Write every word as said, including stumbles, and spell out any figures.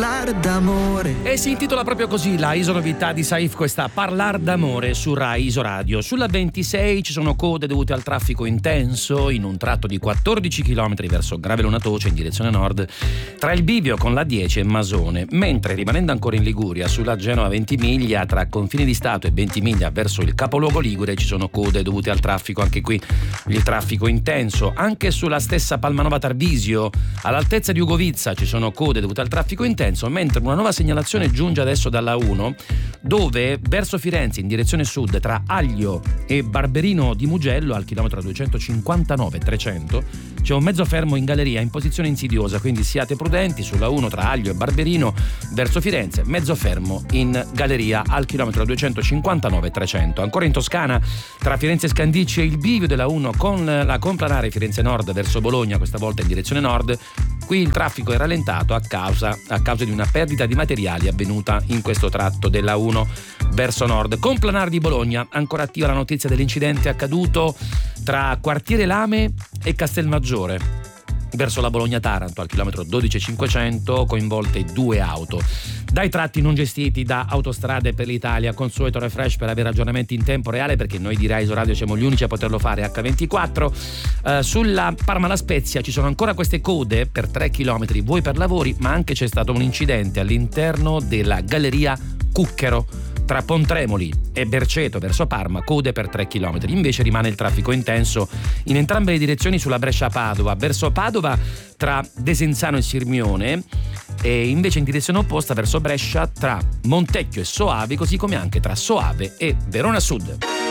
d'amore. E si intitola proprio così la isonovità di Saif, questa Parlar d'amore su Rai Isoradio. Sulla ventisei ci sono code dovute al traffico intenso in un tratto di quattordici chilometri verso Gravelona Toce in direzione nord tra il bivio con la dieci e Masone, mentre rimanendo ancora in Liguria sulla Genova Ventimiglia tra Confini di Stato e Ventimiglia verso il capoluogo ligure ci sono code dovute al traffico, anche qui il traffico intenso. Anche sulla stessa Palmanova Tarvisio all'altezza di Ugovizza ci sono code dovute al traffico intenso, mentre una nuova segnalazione giunge adesso dalla uno, dove verso Firenze in direzione sud tra Aglio e Barberino di Mugello al chilometro duecentocinquantanove trecento c'è un mezzo fermo in galleria in posizione insidiosa, quindi siate prudenti. Sulla uno tra Aglio e Barberino verso Firenze, mezzo fermo in galleria al chilometro duecentocinquantanove trecento. Ancora in Toscana tra Firenze Scandicci e il bivio della uno con la complanare Firenze Nord verso Bologna, questa volta in direzione nord. Qui il traffico è rallentato a causa, a causa di una perdita di materiali avvenuta in questo tratto della uno verso nord. Con Planare di Bologna ancora attiva la notizia dell'incidente accaduto tra Quartiere Lame e Castelmaggiore verso la Bologna-Taranto al chilometro dodici cinquecento, coinvolte due auto. Dai tratti non gestiti da Autostrade per l'Italia, consueto refresh per avere aggiornamenti in tempo reale, perché noi di Rai Isoradio siamo gli unici a poterlo fare acca ventiquattro. Uh, sulla Parma-La Spezia ci sono ancora queste code per tre chilometri, vuoi per lavori, ma anche c'è stato un incidente all'interno della galleria Cucchero tra Pontremoli e Berceto verso Parma, code per tre chilometri. Invece rimane il traffico intenso in entrambe le direzioni sulla Brescia-Padova, verso Padova tra Desenzano e Sirmione, e invece in direzione opposta verso Brescia tra Montecchio e Soave, così come anche tra Soave e Verona Sud.